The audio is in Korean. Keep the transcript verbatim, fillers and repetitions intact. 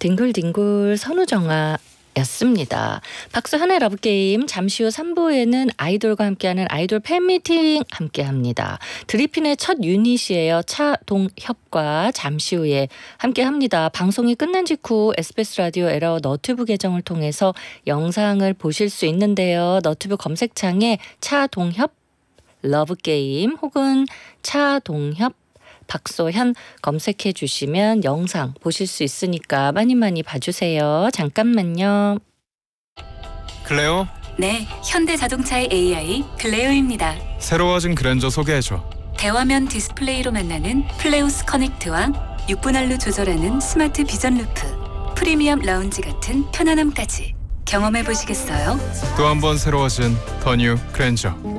뒹굴뒹굴 선우정아 였습니다. 박수 한의 러브게임 잠시 후 삼 부에는 아이돌과 함께하는 아이돌 팬미팅 함께합니다. 드리핀의 첫 유닛이에요. 차동협과 잠시 후에 함께합니다. 방송이 끝난 직후 에스비에스 라디오 에러 너튜브 계정을 통해서 영상을 보실 수 있는데요. 너튜브 검색창에 차동협 러브게임 혹은 차동협 박소현 검색해 주시면 영상 보실 수 있으니까 많이 많이 봐주세요. 잠깐만요. 클레오? 네, 현대자동차의 에이아이 클레오입니다. 새로워진 그랜저 소개해줘. 대화면 디스플레이로 만나는 플레오스 커넥트와 육 분 할로 조절하는 스마트 비전 루프, 프리미엄 라운지 같은 편안함까지 경험해 보시겠어요? 또 한 번 새로워진 더 뉴 그랜저.